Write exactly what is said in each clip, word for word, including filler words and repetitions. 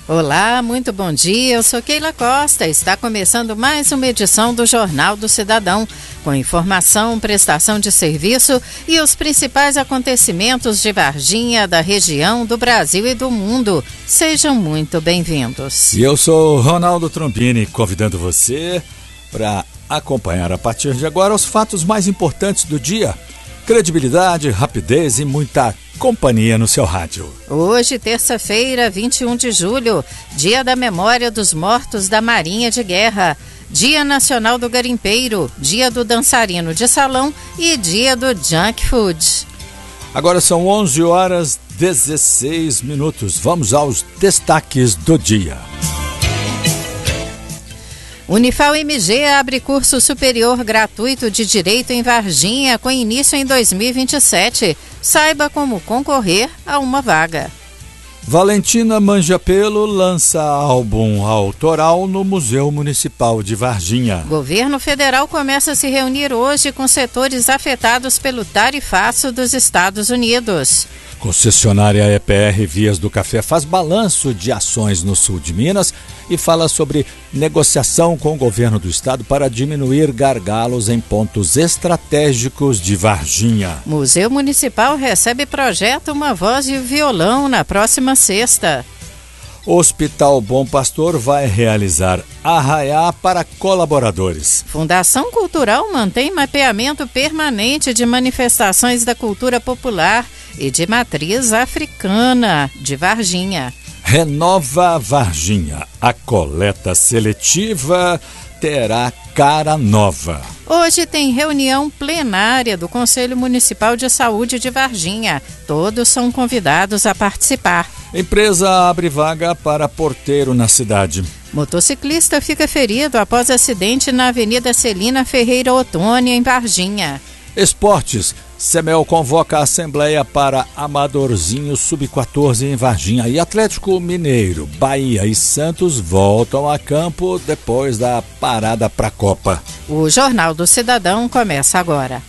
Olá, muito bom dia, eu sou Keila Costa, está começando mais uma edição do Jornal do Cidadão, com informação, prestação de serviço e os principais acontecimentos de Varginha, da região, do Brasil e do mundo. Sejam muito bem-vindos. E eu sou Ronaldo Trombini, convidando você para acompanhar a partir de agora os fatos mais importantes do dia. Credibilidade, rapidez e muita companhia no seu rádio. Hoje, terça-feira, vinte e um de julho, Dia da Memória dos Mortos da Marinha de Guerra, Dia Nacional do Garimpeiro, Dia do Dançarino de Salão e Dia do Junk Food. Agora são onze horas e dezesseis minutos. Vamos aos destaques do dia. Unifal M G abre curso superior gratuito de Direito em Varginha com início em dois mil e vinte e sete. Saiba como concorrer a uma vaga. Valentina Manjapelo lança álbum autoral no Museu Municipal de Varginha. Governo federal começa a se reunir hoje com setores afetados pelo tarifaço dos Estados Unidos. Concessionária E P R Vias do Café faz balanço de ações no sul de Minas e fala sobre negociação com o governo do estado para diminuir gargalos em pontos estratégicos de Varginha. Museu Municipal recebe projeto Uma Voz e Violão na próxima sexta. Hospital Bom Pastor vai realizar arraiá para colaboradores. Fundação Cultural mantém mapeamento permanente de manifestações da cultura popular e de matriz africana de Varginha. Renova Varginha. A coleta seletiva terá cara nova. Hoje tem reunião plenária do Conselho Municipal de Saúde de Varginha. Todos são convidados a participar. Empresa abre vaga para porteiro na cidade. Motociclista fica ferido após acidente na Avenida Celina Ferreira Ottoni, em Varginha. Esportes. Semel convoca a Assembleia para Amadorzinho sub quatorze em Varginha. E Atlético Mineiro, Bahia e Santos voltam a campo depois da parada para a Copa. O Jornal do Cidadão começa agora.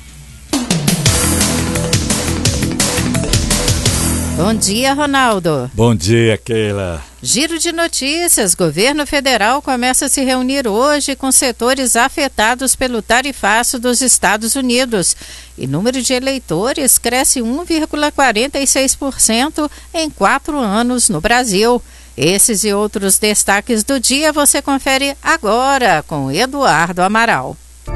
Bom dia, Ronaldo. Bom dia, Keila. Giro de notícias. Governo federal começa a se reunir hoje com setores afetados pelo tarifaço dos Estados Unidos. E número de eleitores cresce um vírgula quarenta e seis por cento em quatro anos no Brasil. Esses e outros destaques do dia você confere agora com Eduardo Amaral.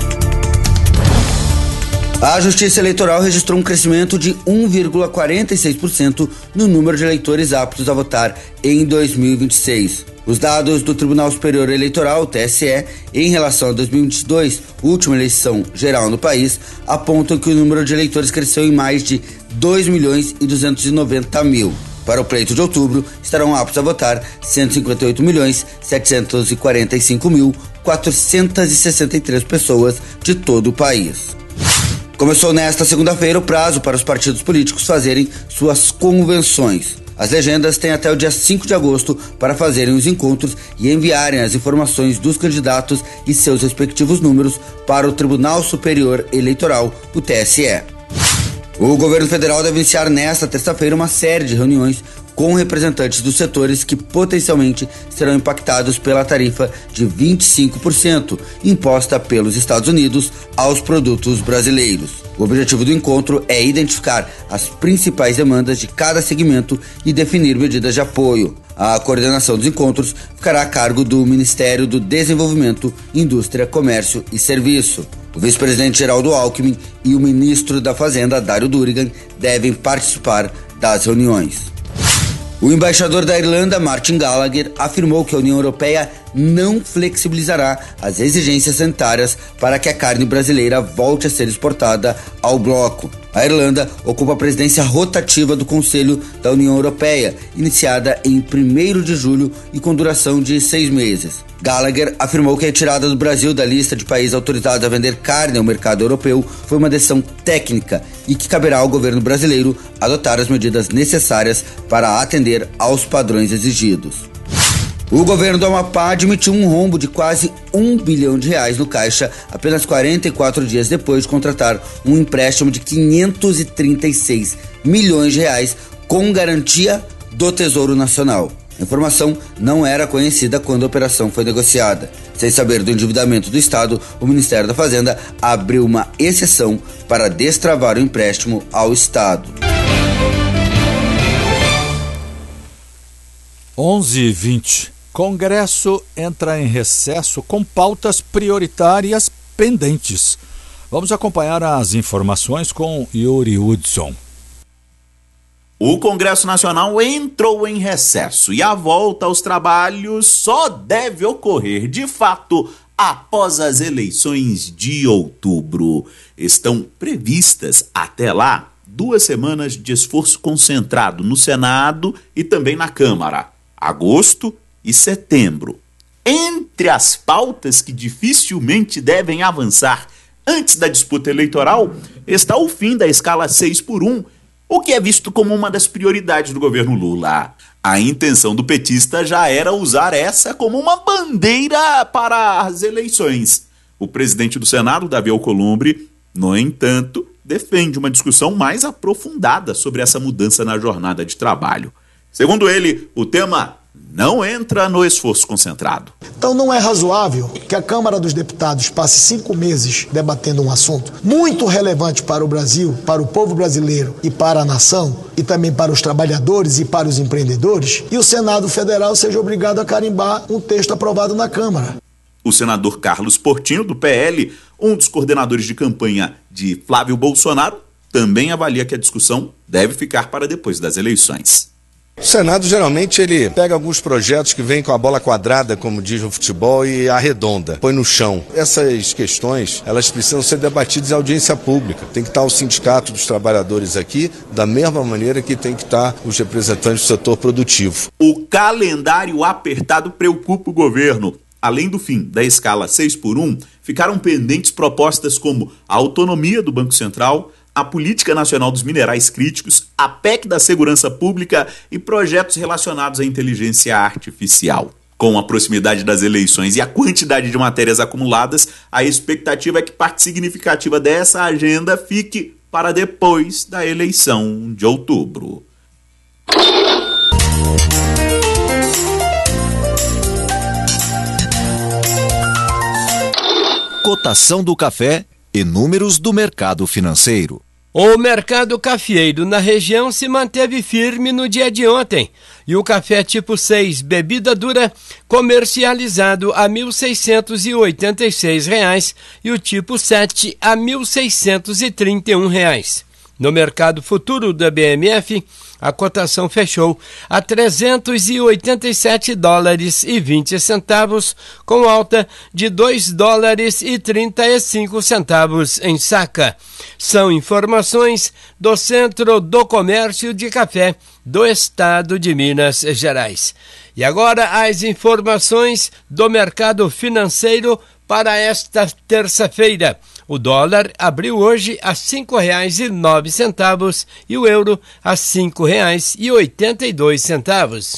A Justiça Eleitoral registrou um crescimento de um vírgula quarenta e seis por cento no número de eleitores aptos a votar em dois mil e vinte e seis. Os dados do Tribunal Superior Eleitoral, T S E, em relação a dois mil e vinte e dois, última eleição geral no país, apontam que o número de eleitores cresceu em mais de dois milhões e duzentos e noventa mil. Para o pleito de outubro, estarão aptos a votar cento e cinquenta e oito milhões setecentos e quarenta e cinco mil quatrocentos e sessenta e três pessoas de todo o país. Começou nesta segunda-feira o prazo para os partidos políticos fazerem suas convenções. As legendas têm até o dia cinco de agosto para fazerem os encontros e enviarem as informações dos candidatos e seus respectivos números para o Tribunal Superior Eleitoral, o T S E. O governo federal deve iniciar nesta terça-feira uma série de reuniões com representantes dos setores que potencialmente serão impactados pela tarifa de vinte e cinco por cento imposta pelos Estados Unidos aos produtos brasileiros. O objetivo do encontro é identificar as principais demandas de cada segmento e definir medidas de apoio. A coordenação dos encontros ficará a cargo do Ministério do Desenvolvimento, Indústria, Comércio e Serviço. O vice-presidente Geraldo Alckmin e o ministro da Fazenda, Dário Durigan, devem participar das reuniões. O embaixador da Irlanda, Martin Gallagher, afirmou que a União Europeia não flexibilizará as exigências sanitárias para que a carne brasileira volte a ser exportada ao bloco. A Irlanda ocupa a presidência rotativa do Conselho da União Europeia, iniciada em primeiro de julho e com duração de seis meses. Gallagher afirmou que a retirada do Brasil da lista de países autorizados a vender carne ao mercado europeu foi uma decisão técnica e que caberá ao governo brasileiro adotar as medidas necessárias para atender aos padrões exigidos. O governo do Amapá admitiu um rombo de quase um bilhão de reais no caixa apenas quarenta e quatro dias depois de contratar um empréstimo de quinhentos e trinta e seis milhões de reais com garantia do Tesouro Nacional. A informação não era conhecida quando a operação foi negociada. Sem saber do endividamento do Estado, o Ministério da Fazenda abriu uma exceção para destravar o empréstimo ao Estado. onze e vinte. Congresso entra em recesso com pautas prioritárias pendentes. Vamos acompanhar as informações com Yuri Hudson. O Congresso Nacional entrou em recesso e a volta aos trabalhos só deve ocorrer, de fato, após as eleições de outubro. Estão previstas, até lá, duas semanas de esforço concentrado no Senado e também na Câmara, agosto e setembro. Entre as pautas que dificilmente devem avançar antes da disputa eleitoral está o fim da escala seis por um, o que é visto como uma das prioridades do governo Lula. A intenção do petista já era usar essa como uma bandeira para as eleições. O presidente do Senado, Davi Alcolumbre, no entanto, defende uma discussão mais aprofundada sobre essa mudança na jornada de trabalho. Segundo ele, o tema não entra no esforço concentrado. Então não é razoável que a Câmara dos Deputados passe cinco meses debatendo um assunto muito relevante para o Brasil, para o povo brasileiro e para a nação, e também para os trabalhadores e para os empreendedores, e o Senado Federal seja obrigado a carimbar um texto aprovado na Câmara. O senador Carlos Portinho, do P L, um dos coordenadores de campanha de Flávio Bolsonaro, também avalia que a discussão deve ficar para depois das eleições. O Senado geralmente ele pega alguns projetos que vêm com a bola quadrada, como diz no futebol, e arredonda, põe no chão. Essas questões, elas precisam ser debatidas em audiência pública. Tem que estar o Sindicato dos Trabalhadores aqui, da mesma maneira que tem que estar os representantes do setor produtivo. O calendário apertado preocupa o governo. Além do fim da escala seis por um, ficaram pendentes propostas como a autonomia do Banco Central, a Política Nacional dos Minerais Críticos, a P E C da Segurança Pública e projetos relacionados à inteligência artificial. Com a proximidade das eleições e a quantidade de matérias acumuladas, a expectativa é que parte significativa dessa agenda fique para depois da eleição de outubro. Cotação do café e números do mercado financeiro. O mercado cafeeiro na região se manteve firme no dia de ontem e o café tipo seis, bebida dura, comercializado a mil seiscentos e oitenta e seis reais e o tipo sete a mil seiscentos e trinta e um reais. No mercado futuro da B M F, a cotação fechou a trezentos e oitenta e sete dólares e vinte centavos, com alta de dois dólares e trinta e cinco centavos em saca. São informações do Centro do Comércio de Café do Estado de Minas Gerais. E agora as informações do mercado financeiro para esta terça-feira. O dólar abriu hoje a cinco reais e nove centavos e o euro a cinco reais e oitenta e dois centavos.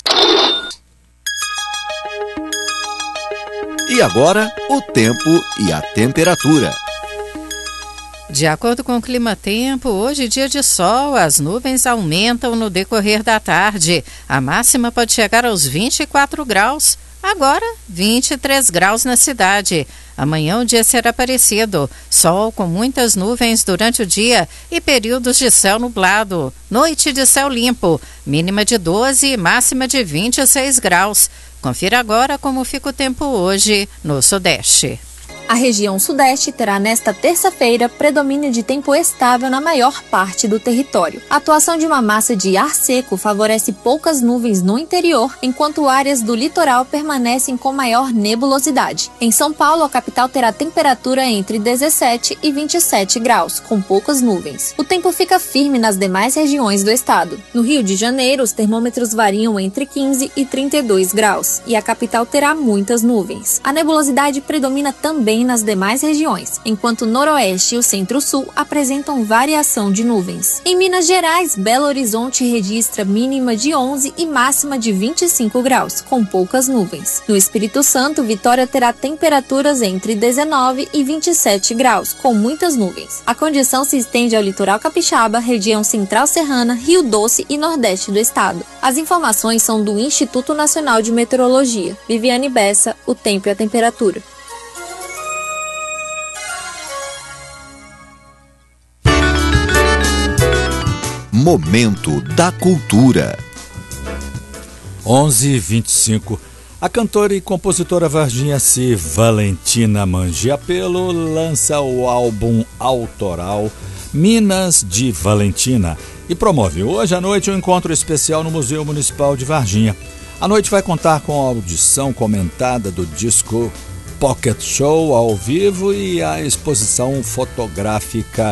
E agora, o tempo e a temperatura. De acordo com o Climatempo, hoje dia de sol, as nuvens aumentam no decorrer da tarde. A máxima pode chegar aos vinte e quatro graus. Agora, vinte e três graus na cidade. Amanhã o dia será parecido. Sol com muitas nuvens durante o dia e períodos de céu nublado. Noite de céu limpo. Mínima de doze e máxima de vinte e seis graus. Confira agora como fica o tempo hoje no Sudeste. A região Sudeste terá nesta terça-feira predomínio de tempo estável na maior parte do território. A atuação de uma massa de ar seco favorece poucas nuvens no interior, enquanto áreas do litoral permanecem com maior nebulosidade. Em São Paulo, a capital terá temperatura entre dezessete e vinte e sete graus, com poucas nuvens. O tempo fica firme nas demais regiões do estado. No Rio de Janeiro, os termômetros variam entre quinze e trinta e dois graus, e a capital terá muitas nuvens. A nebulosidade predomina também também nas demais regiões, enquanto o Noroeste e o Centro-Sul apresentam variação de nuvens. Em Minas Gerais, Belo Horizonte registra mínima de onze e máxima de vinte e cinco graus, com poucas nuvens. No Espírito Santo, Vitória terá temperaturas entre dezenove e vinte e sete graus, com muitas nuvens. A condição se estende ao litoral capixaba, região central serrana, Rio Doce e nordeste do estado. As informações são do Instituto Nacional de Meteorologia. Viviane Bessa, o tempo e a temperatura. Momento da Cultura. onze e vinte e cinco. A cantora e compositora varginha-se Valentina Mangiapelo lança o álbum autoral Minas de Valentina e promove hoje à noite um encontro especial no Museu Municipal de Varginha. A noite vai contar com a audição comentada do disco Pocket Show ao vivo e a exposição fotográfica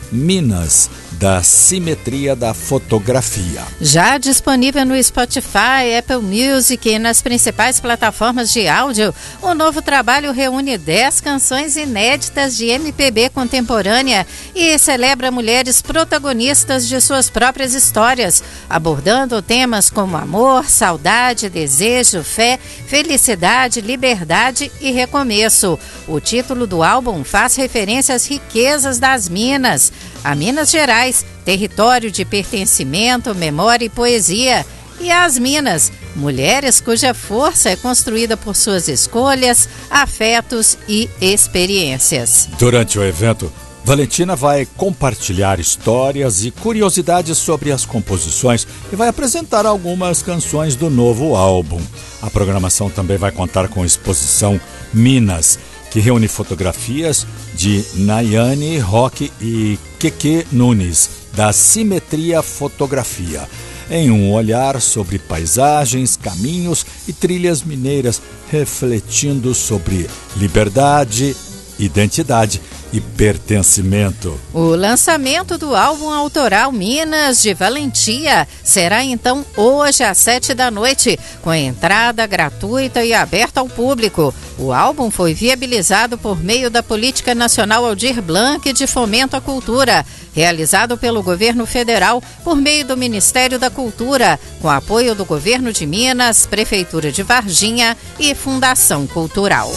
Minas, da Simetria da Fotografia. Já disponível no Spotify, Apple Music e nas principais plataformas de áudio, o novo trabalho reúne dez canções inéditas de M P B contemporânea e celebra mulheres protagonistas de suas próprias histórias, abordando temas como amor, saudade, desejo, fé, felicidade, liberdade e recomeço. O título do álbum faz referência às riquezas das Minas, a Minas Gerais, território de pertencimento, memória e poesia, e às Minas, mulheres cuja força é construída por suas escolhas, afetos e experiências. Durante o evento, Valentina vai compartilhar histórias e curiosidades sobre as composições e vai apresentar algumas canções do novo álbum. A programação também vai contar com a exposição Minas, que reúne fotografias de Nayane Roque e Keke Nunes, da Simetria Fotografia, em um olhar sobre paisagens, caminhos e trilhas mineiras, refletindo sobre liberdade, identidade e pertencimento. O lançamento do álbum autoral Minas de Valentia será então hoje às sete da noite, com entrada gratuita e aberta ao público. O álbum foi viabilizado por meio da Política Nacional Aldir Blanc de Fomento à Cultura, realizado pelo governo federal por meio do Ministério da Cultura, com apoio do Governo de Minas, Prefeitura de Varginha e Fundação Cultural.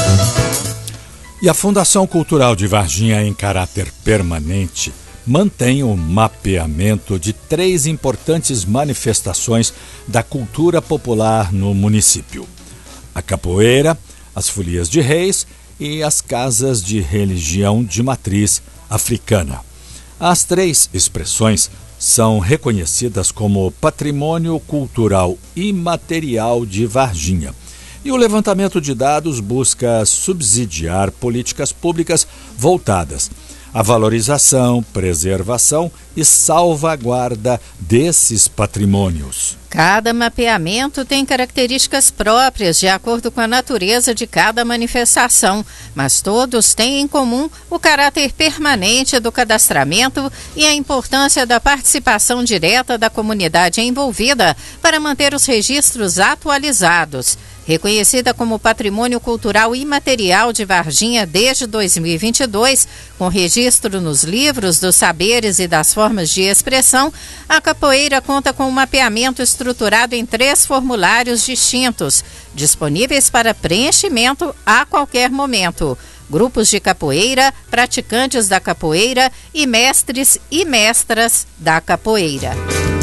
E a Fundação Cultural de Varginha, em caráter permanente, mantém o mapeamento de três importantes manifestações da cultura popular no município: a capoeira, as folias de reis e as casas de religião de matriz africana. As três expressões são reconhecidas como patrimônio cultural imaterial de Varginha. E o levantamento de dados busca subsidiar políticas públicas voltadas à valorização, preservação e salvaguarda desses patrimônios. Cada mapeamento tem características próprias de acordo com a natureza de cada manifestação, mas todos têm em comum o caráter permanente do cadastramento e a importância da participação direta da comunidade envolvida para manter os registros atualizados. Reconhecida como Patrimônio Cultural Imaterial de Varginha desde dois mil e vinte e dois, com registro nos livros dos saberes e das formas de expressão, a capoeira conta com um mapeamento estruturado em três formulários distintos, disponíveis para preenchimento a qualquer momento. Grupos de capoeira, praticantes da capoeira e mestres e mestras da capoeira.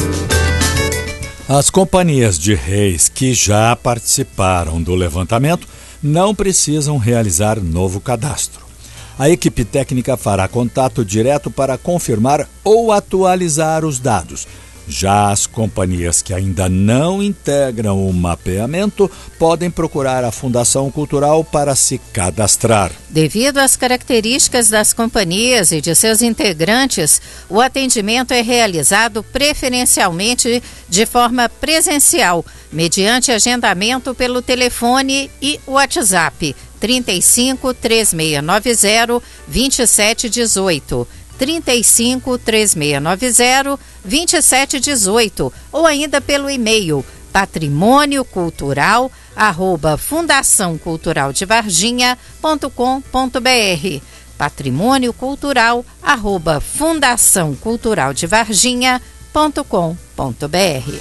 As companhias de reis que já participaram do levantamento não precisam realizar novo cadastro. A equipe técnica fará contato direto para confirmar ou atualizar os dados. Já as companhias que ainda não integram o mapeamento podem procurar a Fundação Cultural para se cadastrar. Devido às características das companhias e de seus integrantes, o atendimento é realizado preferencialmente de forma presencial, mediante agendamento pelo telefone e WhatsApp trinta e cinco, três seis nove zero, vinte e sete dezoito. trinta e cinco, três seis nove zero, vinte e sete dezoito ou ainda pelo e-mail patrimônio cultural arroba fundação cultural de varginha ponto com ponto br. Patrimônio cultural, arroba fundação cultural de varginha ponto com ponto br.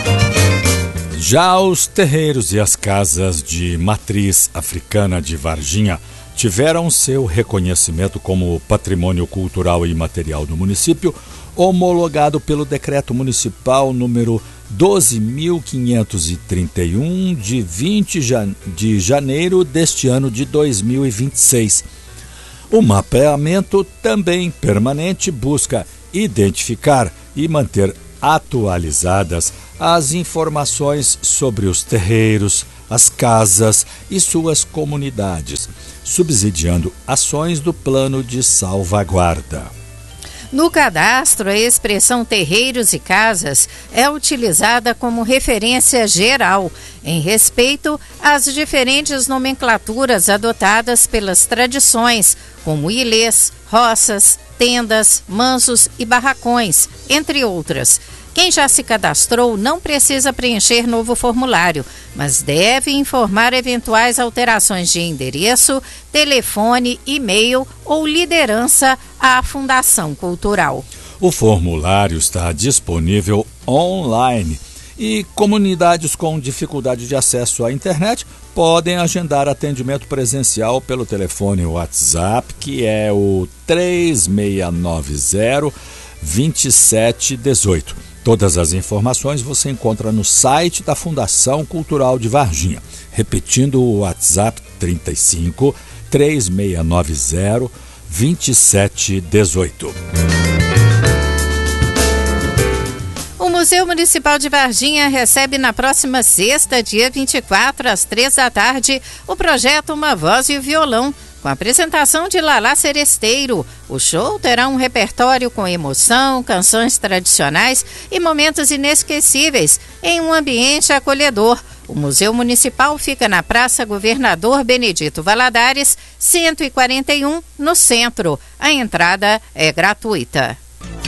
Já os terreiros e as casas de matriz africana de Varginha tiveram seu reconhecimento como patrimônio cultural e imaterial do município, homologado pelo Decreto Municipal número doze mil quinhentos e trinta e um, de vinte de janeiro deste ano de dois mil e vinte e seis. O mapeamento, também permanente, busca identificar e manter atualizadas as informações sobre os terreiros, as casas e suas comunidades, subsidiando ações do plano de salvaguarda. No cadastro, a expressão terreiros e casas é utilizada como referência geral, em respeito às diferentes nomenclaturas adotadas pelas tradições, como ilês, roças, tendas, mansos e barracões, entre outras. Quem já se cadastrou não precisa preencher novo formulário, mas deve informar eventuais alterações de endereço, telefone, e-mail ou liderança à Fundação Cultural. O formulário está disponível online e comunidades com dificuldade de acesso à internet podem agendar atendimento presencial pelo telefone WhatsApp, que é o três seis nove zero, dois sete um oito. Todas as informações você encontra no site da Fundação Cultural de Varginha. Repetindo o WhatsApp trinta e cinco, três seis nove zero, dois sete um oito. O Museu Municipal de Varginha recebe na próxima sexta, dia vinte e quatro, às três da tarde, o projeto Uma Voz e o Violão, com a apresentação de Lalá Seresteiro. O show terá um repertório com emoção, canções tradicionais e momentos inesquecíveis em um ambiente acolhedor. O Museu Municipal fica na Praça Governador Benedito Valadares, cento e quarenta e um, no centro. A entrada é gratuita.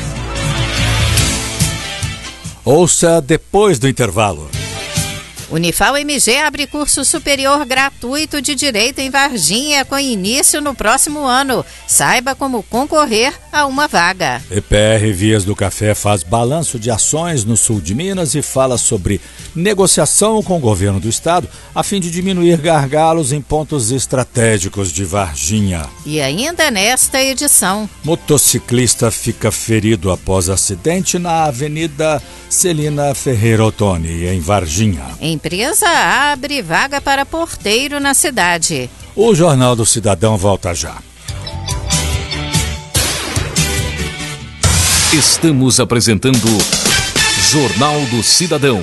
Ouça depois do intervalo. Unifal M G abre curso superior gratuito de Direito em Varginha com início no próximo ano. Saiba como concorrer a uma vaga. E P R Vias do Café faz balanço de ações no sul de Minas e fala sobre negociação com o governo do estado a fim de diminuir gargalos em pontos estratégicos de Varginha. E ainda nesta edição, motociclista fica ferido após acidente na Avenida Celina Ferreira Ottoni, em Varginha. Empresa abre vaga para porteiro na cidade. O Jornal do Cidadão volta já. Estamos apresentando Jornal do Cidadão.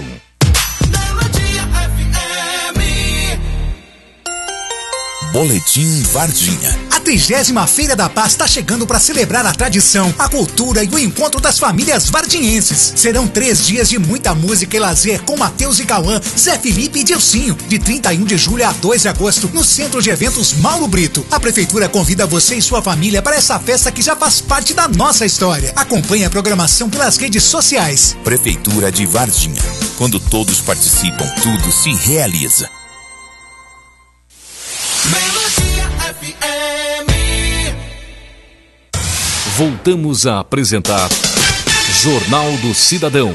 Boletim Varginha. A trigésima Feira da Paz está chegando para celebrar a tradição, a cultura e o encontro das famílias varginhenses. Serão três dias de muita música e lazer com Matheus e Cauã, Zé Felipe e Dilcinho, de trinta e um de julho a dois de agosto, no Centro de Eventos Mauro Brito. A Prefeitura convida você e sua família para essa festa que já faz parte da nossa história. Acompanhe a programação pelas redes sociais. Prefeitura de Varginha. Quando todos participam, tudo se realiza. Voltamos a apresentar Jornal do Cidadão.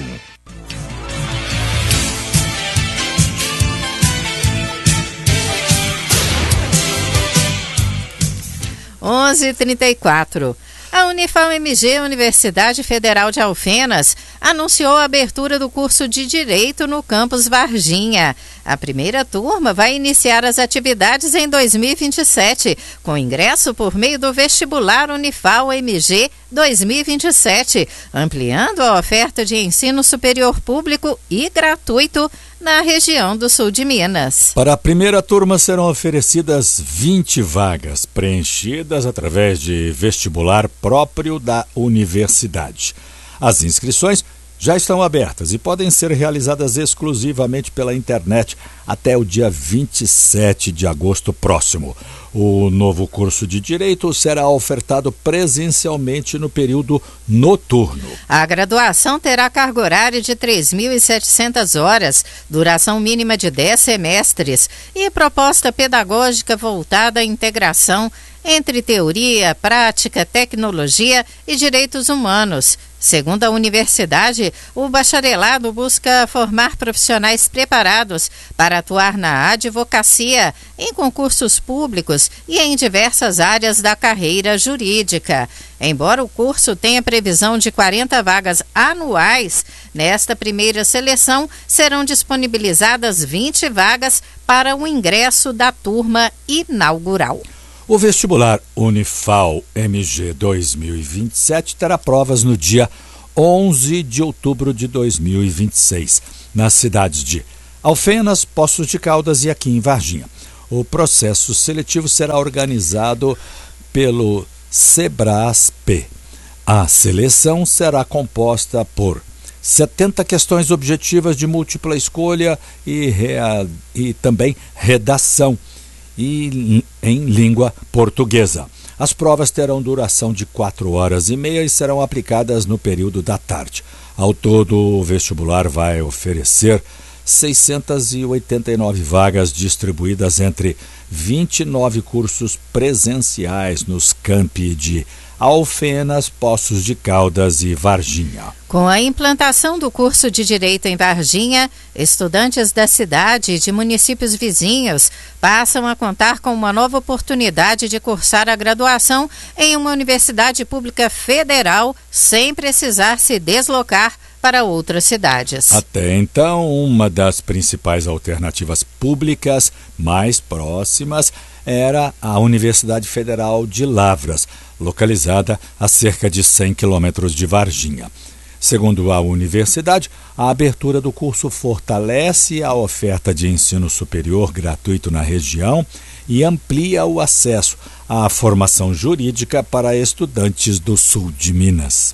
onze e trinta e quatro. A Unifal M G, Universidade Federal de Alfenas, anunciou a abertura do curso de Direito no campus Varginha. A primeira turma vai iniciar as atividades em dois mil e vinte e sete, com ingresso por meio do vestibular Unifal M G dois mil e vinte e sete, ampliando a oferta de ensino superior público e gratuito na região do sul de Minas. Para a primeira turma serão oferecidas vinte vagas, preenchidas através de vestibular próprio da universidade. As inscrições já estão abertas e podem ser realizadas exclusivamente pela internet até o dia vinte e sete de agosto próximo. O novo curso de Direito será ofertado presencialmente no período noturno. A graduação terá carga horária de três mil e setecentas horas, duração mínima de dez semestres e proposta pedagógica voltada à integração entre teoria, prática, tecnologia e direitos humanos. Segundo a universidade, o bacharelado busca formar profissionais preparados para atuar na advocacia, em concursos públicos e em diversas áreas da carreira jurídica. Embora o curso tenha previsão de quarenta vagas anuais, nesta primeira seleção serão disponibilizadas vinte vagas para o ingresso da turma inaugural. O vestibular Unifal M G dois mil e vinte e sete terá provas no dia onze de outubro de dois mil e vinte e seis, nas cidades de Alfenas, Poços de Caldas e aqui em Varginha. O processo seletivo será organizado pelo SEBRASP. A seleção será composta por setenta questões objetivas de múltipla escolha e, rea... e também redação e em língua portuguesa. As provas terão duração de quatro horas e meia e serão aplicadas no período da tarde. Ao todo, o vestibular vai oferecer seiscentas e oitenta e nove vagas distribuídas entre vinte e nove cursos presenciais nos campi de Alfenas, Poços de Caldas e Varginha. Com a implantação do curso de Direito em Varginha, estudantes da cidade e de municípios vizinhos passam a contar com uma nova oportunidade de cursar a graduação em uma universidade pública federal sem precisar se deslocar para outras cidades. Até então, uma das principais alternativas públicas mais próximas era a Universidade Federal de Lavras, localizada a cerca de cem quilômetros de Varginha. Segundo a universidade, a abertura do curso fortalece a oferta de ensino superior gratuito na região e amplia o acesso à formação jurídica para estudantes do sul de Minas.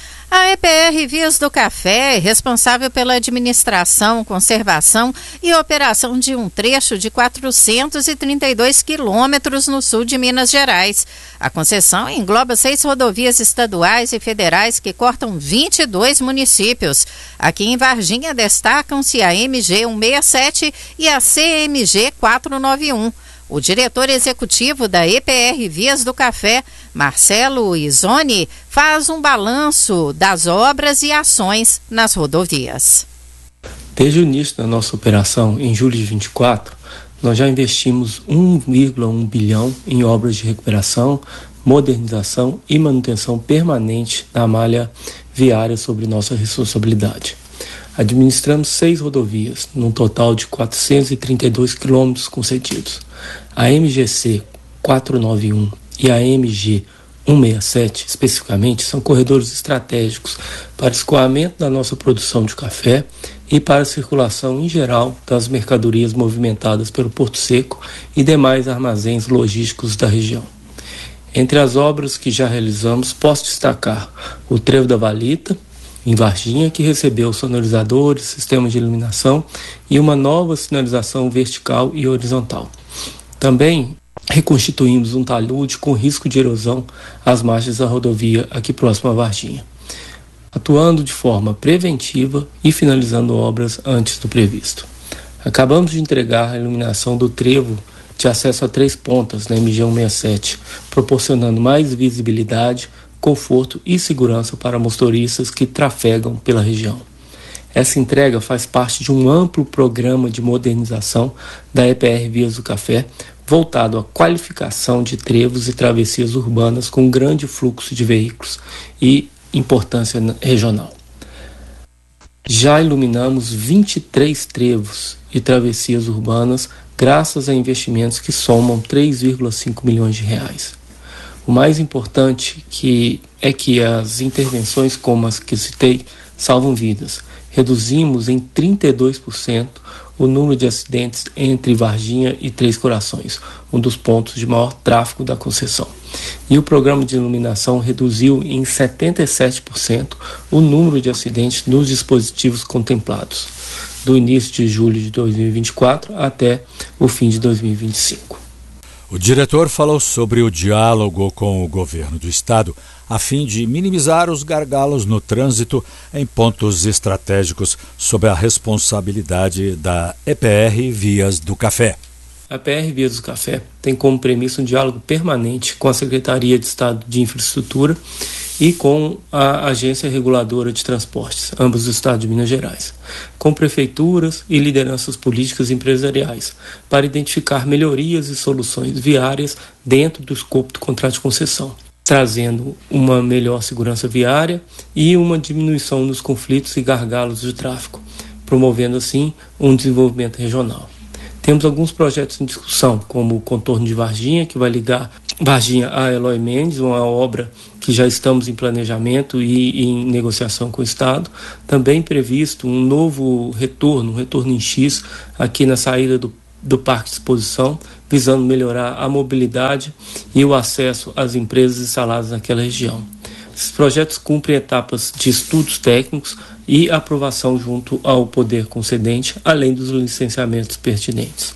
A E P R Vias do Café é responsável pela administração, conservação e operação de um trecho de quatrocentos e trinta e dois quilômetros no sul de Minas Gerais. A concessão engloba seis rodovias estaduais e federais que cortam vinte e dois municípios. Aqui em Varginha destacam-se a M G cento e sessenta e sete e a C M G quatrocentos e noventa e um. O diretor executivo da E P R Vias do Café, Marcelo Izoni, faz um balanço das obras e ações nas rodovias. Desde o início da nossa operação, em julho de vinte e quatro, nós já investimos um vírgula um bilhão em obras de recuperação, modernização e manutenção permanente da malha viária sobre nossa responsabilidade. Administramos seis rodovias, num total de quatrocentos e trinta e dois quilômetros concedidos. A M G C quatrocentos e noventa e um e a M G cento e sessenta e sete, especificamente, são corredores estratégicos para escoamento da nossa produção de café e para a circulação em geral das mercadorias movimentadas pelo Porto Seco e demais armazéns logísticos da região. Entre as obras que já realizamos, posso destacar o Trevo da Valita, em Varginha, que recebeu sonorizadores, sistema de iluminação e uma nova sinalização vertical e horizontal. Também reconstituímos um talude com risco de erosão às margens da rodovia aqui próximo a Varginha, atuando de forma preventiva e finalizando obras antes do previsto. Acabamos de entregar a iluminação do trevo de acesso a três pontas na M G cento e sessenta e sete, proporcionando mais visibilidade, conforto e segurança para motoristas que trafegam pela região. Essa entrega faz parte de um amplo programa de modernização da E P R Vias do Café, voltado à qualificação de trevos e travessias urbanas com grande fluxo de veículos e importância regional. Já iluminamos vinte e três trevos e travessias urbanas graças a investimentos que somam três vírgula cinco milhões de reais. O mais importante que é que as intervenções como as que citei salvam vidas. Reduzimos em trinta e dois por cento o número de acidentes entre Varginha e Três Corações, um dos pontos de maior tráfego da concessão. E o programa de iluminação reduziu em setenta e sete por cento o número de acidentes nos dispositivos contemplados, do início de julho de dois mil e vinte e quatro até o fim de dois mil e vinte e cinco. O diretor falou sobre o diálogo com o governo do estado a fim de minimizar os gargalos no trânsito em pontos estratégicos sob a responsabilidade da E P R Vias do Café. A E P R Vias do Café tem como premissa um diálogo permanente com a Secretaria de Estado de Infraestrutura e com a Agência Reguladora de Transportes, ambos do estado de Minas Gerais, com prefeituras e lideranças políticas e empresariais, para identificar melhorias e soluções viárias dentro do escopo do contrato de concessão, trazendo uma melhor segurança viária e uma diminuição nos conflitos e gargalos de tráfego, promovendo assim um desenvolvimento regional. Temos alguns projetos em discussão, como o contorno de Varginha, que vai ligar Varginha a Eloy Mendes, uma obra que já estamos em planejamento e em negociação com o Estado. Também previsto um novo retorno, um retorno em X, aqui na saída do, do Parque de Exposição, visando melhorar a mobilidade e o acesso às empresas instaladas naquela região. Esses projetos cumprem etapas de estudos técnicos e aprovação junto ao poder concedente, além dos licenciamentos pertinentes.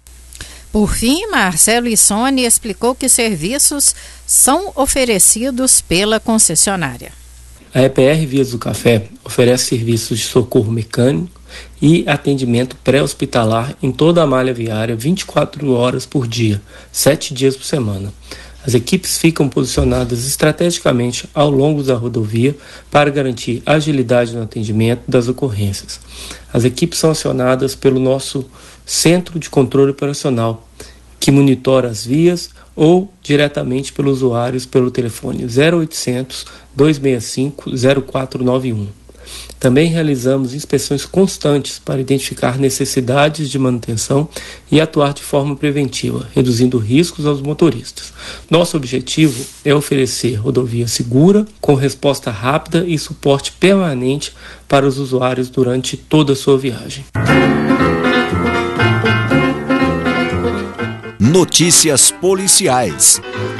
Por fim, Marcelo Issoni explicou que serviços são oferecidos pela concessionária. A E P R Vias do Café oferece serviços de socorro mecânico e atendimento pré-hospitalar em toda a malha viária vinte e quatro horas por dia, sete dias por semana. As equipes ficam posicionadas estrategicamente ao longo da rodovia para garantir agilidade no atendimento das ocorrências. As equipes são acionadas pelo nosso Centro de Controle Operacional, que monitora as vias, ou diretamente pelos usuários pelo telefone zero oitocentos, dois seis cinco, zero quatro nove um. Também realizamos inspeções constantes para identificar necessidades de manutenção e atuar de forma preventiva, reduzindo riscos aos motoristas. Nosso objetivo é oferecer rodovia segura, com resposta rápida e suporte permanente para os usuários durante toda a sua viagem. Notícias policiais.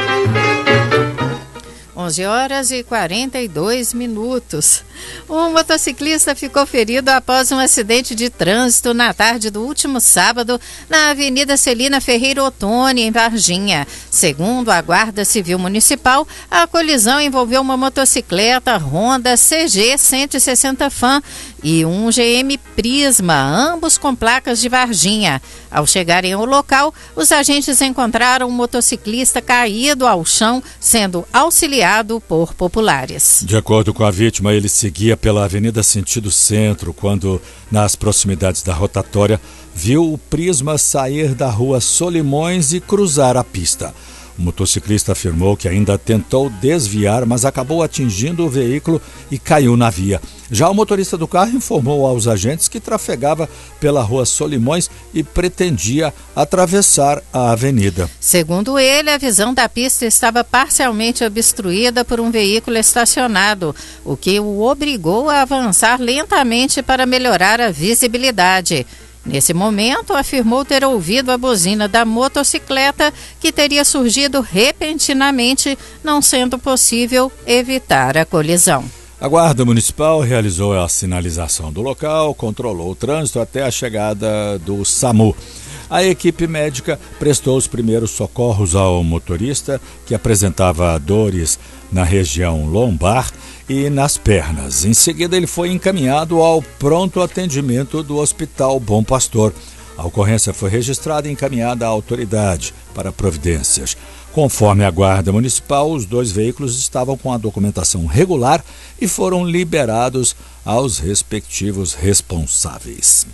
onze horas e quarenta e dois minutos. Um motociclista ficou ferido após um acidente de trânsito na tarde do último sábado na Avenida Celina Ferreira Ottoni, em Varginha. Segundo a Guarda Civil Municipal, a colisão envolveu uma motocicleta Honda C G cento e sessenta F A M e um G M Prisma, ambos com placas de Varginha. Ao chegarem ao local, os agentes encontraram um motociclista caído ao chão, sendo auxiliado por populares. De acordo com a vítima, ele seguia pela Avenida Sentido Centro quando, nas proximidades da rotatória, viu o Prisma sair da rua Solimões e cruzar a pista. O motociclista afirmou que ainda tentou desviar, mas acabou atingindo o veículo e caiu na via. Já o motorista do carro informou aos agentes que trafegava pela rua Solimões e pretendia atravessar a avenida. Segundo ele, a visão da pista estava parcialmente obstruída por um veículo estacionado, o que o obrigou a avançar lentamente para melhorar a visibilidade. Nesse momento, afirmou ter ouvido a buzina da motocicleta, que teria surgido repentinamente, não sendo possível evitar a colisão. A Guarda Municipal realizou a sinalização do local, controlou o trânsito até a chegada do SAMU. A equipe médica prestou os primeiros socorros ao motorista, que apresentava dores na região lombar e nas pernas. Em seguida, ele foi encaminhado ao pronto atendimento do Hospital Bom Pastor. A ocorrência foi registrada e encaminhada à autoridade para providências. Conforme a Guarda Municipal, os dois veículos estavam com a documentação regular e foram liberados aos respectivos responsáveis.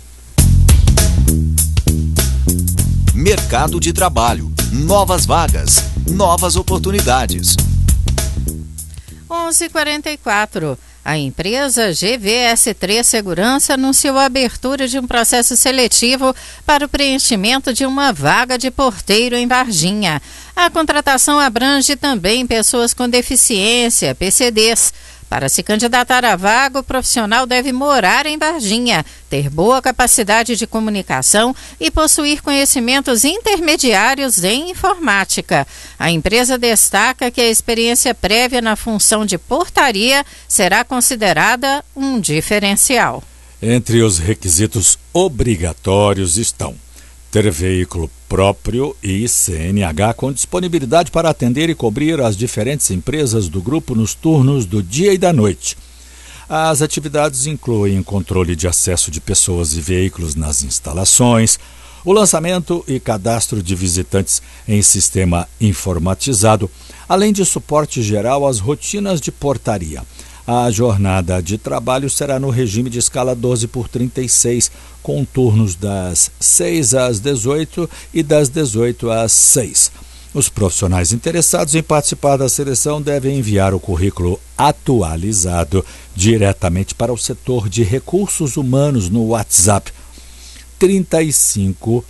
Mercado de trabalho, novas vagas, novas oportunidades. onze e quarenta e quatro. A empresa G V S três Segurança anunciou a abertura de um processo seletivo para o preenchimento de uma vaga de porteiro em Varginha. A contratação abrange também pessoas com deficiência, P C Ds. Para se candidatar à vaga, o profissional deve morar em Varginha, ter boa capacidade de comunicação e possuir conhecimentos intermediários em informática. A empresa destaca que a experiência prévia na função de portaria será considerada um diferencial. Entre os requisitos obrigatórios estão ter veículo próprio e C N H com disponibilidade para atender e cobrir as diferentes empresas do grupo nos turnos do dia e da noite. As atividades incluem controle de acesso de pessoas e veículos nas instalações, o lançamento e cadastro de visitantes em sistema informatizado, além de suporte geral às rotinas de portaria. A jornada de trabalho será no regime de escala doze por trinta e seis, com turnos das seis às dezoito e das dezoito às seis. Os profissionais interessados em participar da seleção devem enviar o currículo atualizado diretamente para o setor de recursos humanos no WhatsApp trinta e cinco,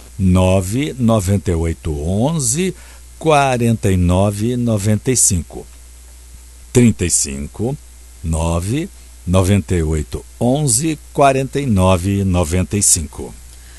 nove nove oito, onze, quarenta e nove noventa e cinco. trinta e cinco, nove nove oito, onze, quarenta e nove noventa e cinco.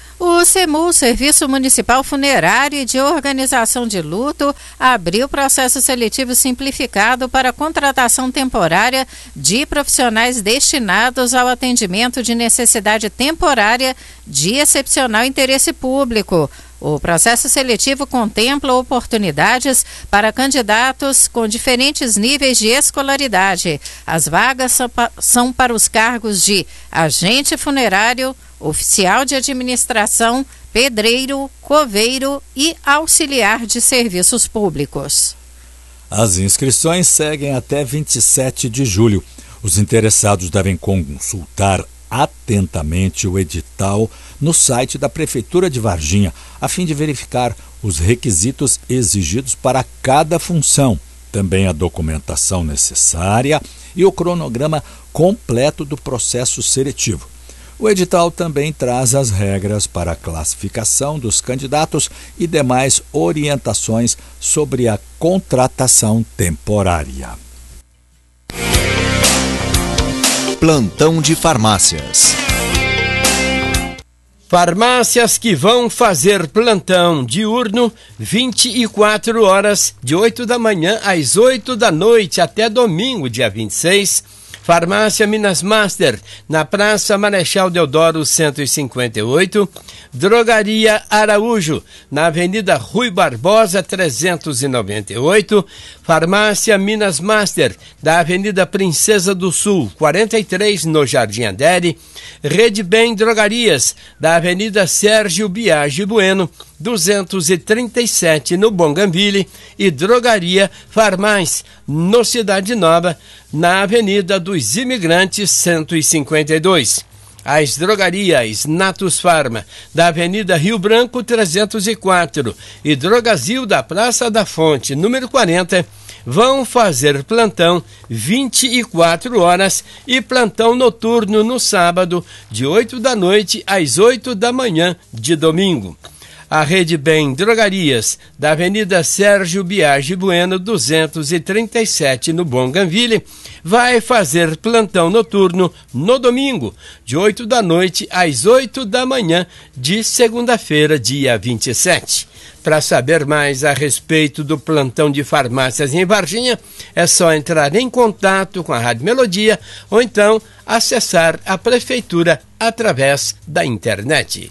O SEMU, Serviço Municipal Funerário e de Organização de Luto, abriu processo seletivo simplificado para contratação temporária de profissionais destinados ao atendimento de necessidade temporária de excepcional interesse público. O processo seletivo contempla oportunidades para candidatos com diferentes níveis de escolaridade. As vagas são para os cargos de agente funerário, oficial de administração, pedreiro, coveiro e auxiliar de serviços públicos. As inscrições seguem até vinte e sete de julho. Os interessados devem consultar atentamente o edital no site da Prefeitura de Varginha, a fim de verificar os requisitos exigidos para cada função, também a documentação necessária e o cronograma completo do processo seletivo. O edital também traz as regras para a classificação dos candidatos e demais orientações sobre a contratação temporária. Plantão de farmácias. Farmácias que vão fazer plantão diurno vinte e quatro horas, de oito da manhã às oito da noite até domingo, dia vinte e seis. Farmácia Minas Master, na Praça Marechal Deodoro cento e cinquenta e oito. Drogaria Araújo, na Avenida Rui Barbosa trezentos e noventa e oito. Farmácia Minas Master, da Avenida Princesa do Sul quarenta e três, no Jardim Andere. Rede Bem Drogarias, da Avenida Sérgio Biagi Bueno duzentos e trinta e sete, no Bougainville. E Drogaria Farmais, no Cidade Nova, na Avenida dos Imigrantes cento e cinquenta e dois. As drogarias Natus Farma, da Avenida Rio Branco trezentos e quatro e Drogazil da Praça da Fonte, número quarenta, vão fazer plantão vinte e quatro horas e plantão noturno no sábado, de oito da noite às oito da manhã de domingo. A Rede Bem Drogarias, da Avenida Sérgio Biagi Bueno, duzentos e trinta e sete, no Bougainville, vai fazer plantão noturno no domingo, de oito da noite às oito da manhã de segunda-feira, dia vinte e sete. Para saber mais a respeito do plantão de farmácias em Varginha, é só entrar em contato com a Rádio Melodia ou então acessar a Prefeitura através da internet.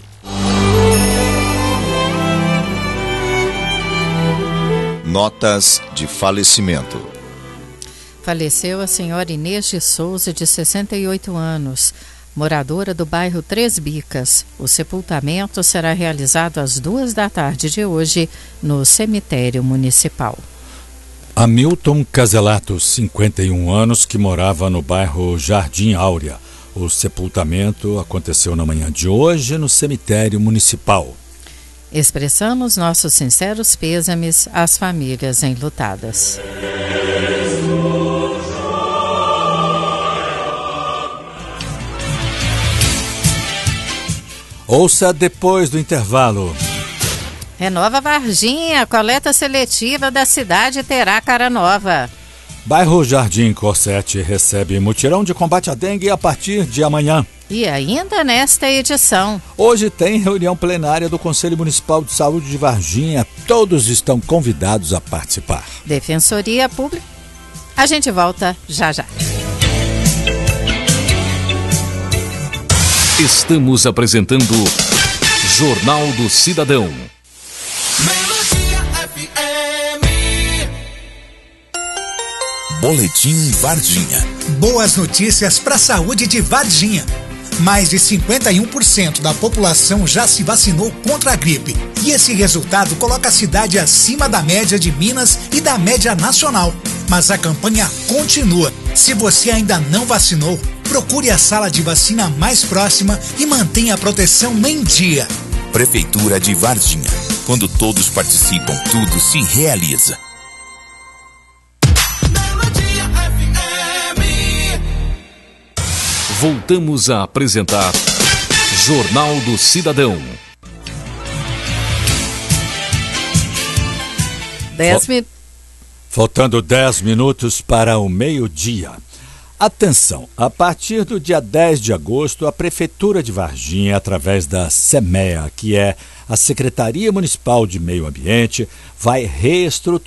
Notas de falecimento. Faleceu a senhora Inês de Souza, de sessenta e oito anos, moradora do bairro Três Bicas. O sepultamento será realizado às duas da tarde de hoje no cemitério municipal. Hamilton Caselato, cinquenta e um anos, que morava no bairro Jardim Áurea. O sepultamento aconteceu na manhã de hoje no cemitério municipal. Expressamos nossos sinceros pêsames às famílias enlutadas. Ouça depois do intervalo. Renova Varginha, a coleta seletiva da cidade terá cara nova. Bairro Jardim Corsete recebe mutirão de combate à dengue a partir de amanhã. E ainda nesta edição. Hoje tem reunião plenária do Conselho Municipal de Saúde de Varginha. Todos estão convidados a participar. Defensoria Pública. A gente volta já já. Estamos apresentando Jornal do Cidadão. Boletim Varginha. Boas notícias para a saúde de Varginha. Mais de cinquenta e um por cento da população já se vacinou contra a gripe. E esse resultado coloca a cidade acima da média de Minas e da média nacional. Mas a campanha continua. Se você ainda não vacinou, procure a sala de vacina mais próxima e mantenha a proteção em dia. Prefeitura de Varginha. Quando todos participam, tudo se realiza. Voltamos a apresentar Jornal do Cidadão. Dez minutos. Faltando dez minutos para o meio-dia. Atenção, a partir do dia dez de agosto, a Prefeitura de Varginha, através da SEMEA, que é a Secretaria Municipal de Meio Ambiente, vai reestruturar